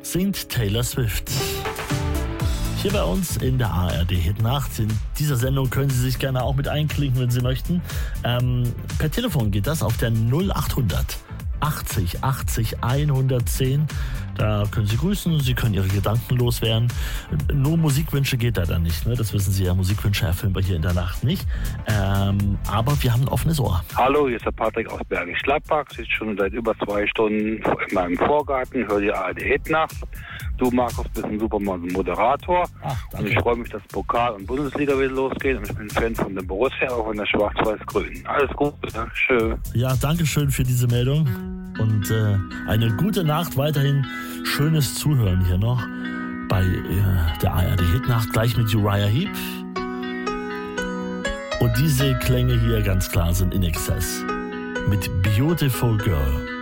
singt Taylor Swift. Hier bei uns in der ARD Hitnacht. In dieser Sendung können Sie sich gerne auch mit einklinken, wenn Sie möchten. Per Telefon geht das auf der 0800 80 80 110. Da können Sie grüßen, Sie können Ihre Gedanken loswerden. Nur Musikwünsche geht da dann nicht, ne? Das wissen Sie ja, Musikwünsche erfüllen wir hier in der Nacht nicht. Aber wir haben ein offenes Ohr. Hallo, hier ist der Patrick aus Bergisch Gladbach. Sitze schon seit über 2 Stunden in meinem Vorgarten, höre die ARD Hitnacht. Du, Markus, bist ein super Moderator. Und ich freue mich, dass Pokal und Bundesliga wieder losgeht. Und ich bin Fan von der Borussia, auch von der Schwarz-Weiß-Grün. Alles Gute, schön. Ja, danke schön für diese Meldung. Und eine gute Nacht, weiterhin schönes Zuhören hier noch bei der ARD Hitnacht, gleich mit Uriah Heep. Und diese Klänge hier ganz klar sind in Excess mit Beautiful Girl.